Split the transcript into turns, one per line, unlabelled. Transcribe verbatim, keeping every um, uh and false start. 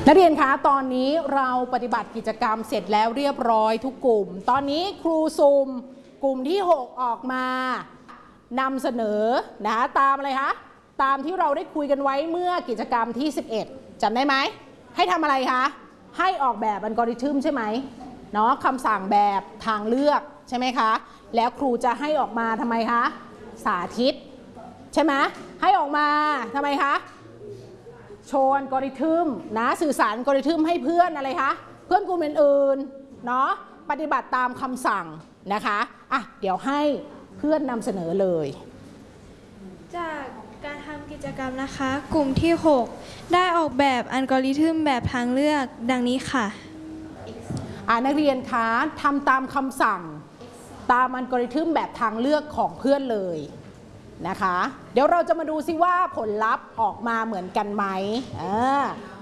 นักเรียนคะตอนนี้เราปฏิบัติกิจกรรมเสร็จแล้วเรียบร้อยทุกกลุ่มตอนนี้ครูซูมกลุ่มที่หกออกมานำเสนอนะคะตามอะไรคะตามที่เราได้คุยกันไว้เมื่อกิจกรรมที่สิบเอ็ดจำได้ไหมให้ทำอะไรคะให้ออกแบบอัลกอริทึมใช่ไหมเนาะคำสั่งแบบทางเลือกใช่ไหมคะแล้วครูจะให้ออกมาทำไมคะสาธิตใช่ไหมให้ออกมาทำไมคะโชว์อัลกอริทึมนะสื่อสารอัลกอริทึมให้เพื่อนอะไรคะเพื่อนกลุ่มอื่นๆเนาะปฏิบัติตามคำสั่งนะคะอ่ะเดี๋ยวให้เพื่อนนำเสนอเลย
จากการทำกิจกรรมนะคะกลุ่มที่หกได้ออกแบบอัลกอริทึมแบบทางเลือกดังนี้ค่ะ
อ่านักเรียนคะทำตามคำสั่งตามอัลกอริทึมแบบทางเลือกของเพื่อนเลยนะคะเดี๋ยวเราจะมาดูซิว่าผลลัพธ์ออกมาเหมือนกันไหมอ่า